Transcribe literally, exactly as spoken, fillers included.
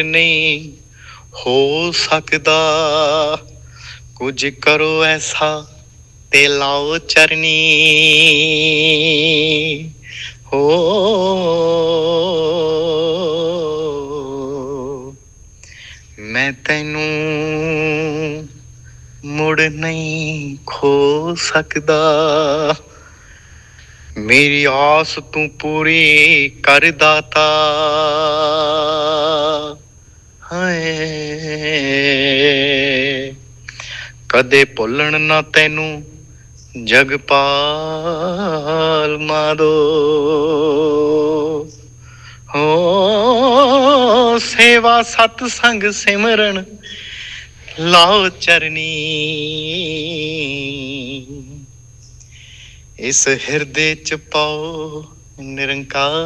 नहीं हो सकदा कुछ करो ऐसा ते लाओ चरनी हो मैं तैनू मुड़ नहीं खो सकदा मेरी आस तू पूरी कर दाता हाय कदे भुल्लण ना तैनू जगपाल मादो हो सेवा सतसंग सिमरन लाओ चरनी इस हिरदे च पाओ निरंकार